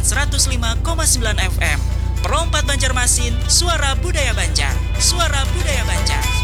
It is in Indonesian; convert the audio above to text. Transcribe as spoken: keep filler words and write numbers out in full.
seratus lima koma sembilan F M. Pro empat Banjarmasin, suara budaya Banjar. Suara budaya Banjar.